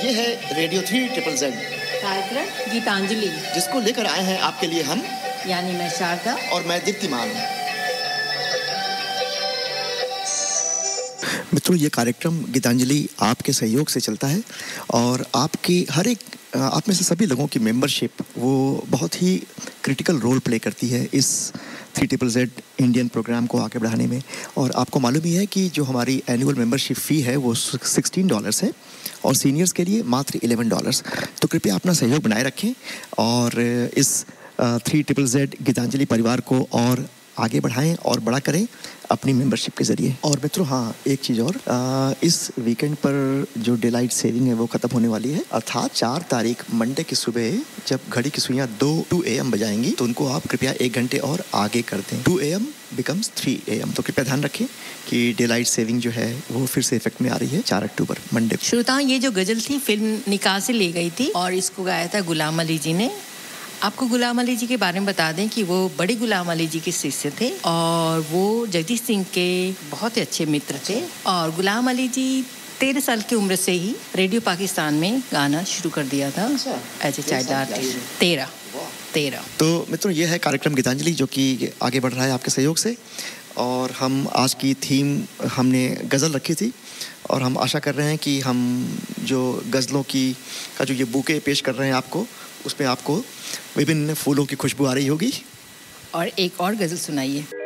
ये है radio 3ZZZ कार्यक्रम गीतांजलि, जिसको लेकर आए हैं आपके लिए हम, यानी मैं शारदा और मैं दीप्तिमान। मित्रों, ये कार्यक्रम गीतांजलि आपके सहयोग से चलता है और आपकी हर एक आप में से सभी लोगों की मेंबरशिप वो बहुत ही क्रिटिकल रोल प्ले करती है इस 3ZZZ इंडियन प्रोग्राम को आगे बढ़ाने में। और आपको मालूम ही है कि जो हमारी एनुअल मेंबरशिप फ़ी है वो $16 है और सीनियर्स के लिए मात्र $11। तो कृपया अपना सहयोग बनाए रखें और इस 3ZZZ गीतांजलि परिवार को और आगे बढ़ाएं और बड़ा करें अपनी मेंबरशिप के ज़रिए। और मित्रों, हाँ, एक चीज़ और, इस वीकेंड पर जो डेलाइट सेविंग है वो ख़त्म होने वाली है, अर्थात 4 तारीख मंडे की सुबह जब घड़ी की सुइयाँ 2 AM बजाएंगी तो उनको आप कृपया 1 घंटे और आगे कर दें। 2 AM बिकम्स 3 AM। तो कृपया ध्यान रखें कि डेलाइट सेविंग जो है वो फिर से इफेक्ट में आ रही है 4 अक्टूबर मंडे को। श्रोताओं, ये जो गज़ल थी फिल्म निकाह से ली गई थी और इसको गाया था गुलाम अली जी ने। आपको गुलाम अली जी के बारे में बता दें कि वो बड़े गुलाम अली जी के शिष्य थे और वो जगदीश सिंह के बहुत ही अच्छे मित्र थे। और गुलाम अली जी 13 साल की उम्र से ही रेडियो पाकिस्तान में गाना शुरू कर दिया था एज ए चाइल्ड आर्टिस्ट। 13। तो मित्रों, ये है कार्यक्रम गीतांजलि जो कि आगे बढ़ रहा है आपके सहयोग से। और हम आज की थीम हमने गज़ल रखी थी और हम आशा कर रहे हैं कि हम जो गज़लों का जो ये बुके पेश कर रहे हैं आपको, उसमें आपको विभिन्न फूलों की खुशबू आ रही होगी। और एक और गज़ल सुनाइए।